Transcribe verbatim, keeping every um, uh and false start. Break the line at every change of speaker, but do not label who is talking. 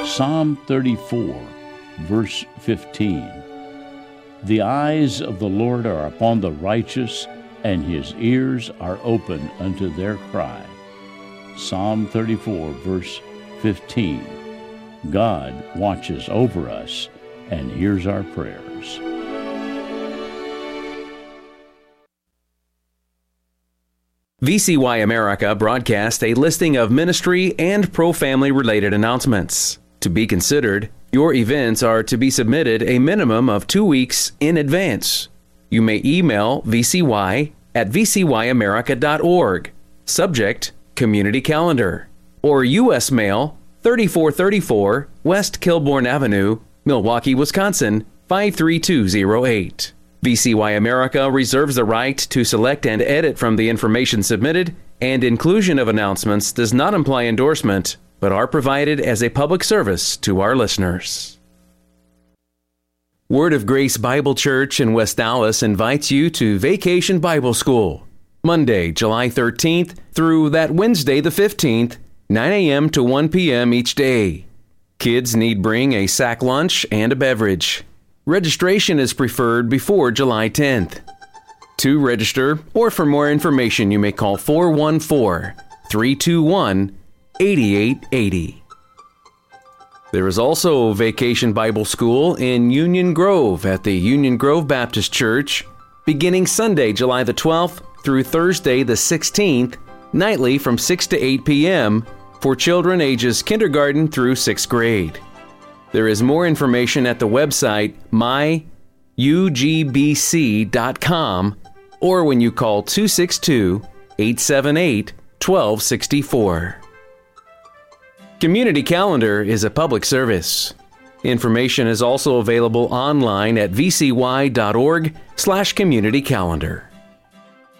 Psalm thirty-four, verse fifteen. The eyes of the Lord are upon the righteous, and his ears are open unto their cry. Psalm thirty-four, verse fifteen. God watches over us and hears our prayers.
V C Y America broadcasts a listing of ministry and pro-family related announcements. To be considered, your events are to be submitted a minimum of two weeks in advance. You may email V C Y at v c y america dot org, subject Community Calendar, or U S Mail thirty-four thirty-four West Kilbourne Avenue, Milwaukee, Wisconsin five three two zero eight. V C Y America reserves the right to select and edit from the information submitted, and inclusion of announcements does not imply endorsement, but are provided as a public service to our listeners. Word of Grace Bible Church in West Dallas invites you to Vacation Bible School, Monday, July thirteenth through that Wednesday the fifteenth, nine a.m. to one p.m. each day. Kids need bring a sack lunch and a beverage. Registration is preferred before July tenth. To register or for more information, you may call four one four, three two one, eight eight eight zero. There is also Vacation Bible School in Union Grove at the Union Grove Baptist Church, beginning Sunday, July the twelfth through Thursday the sixteenth, nightly from six to eight p.m. for children ages kindergarten through sixth grade. There is more information at the website my u g b c dot com or when you call two six two, eight seven eight, one two six four. Community Calendar is a public service. Information is also available online at v c y dot org slash community calendar.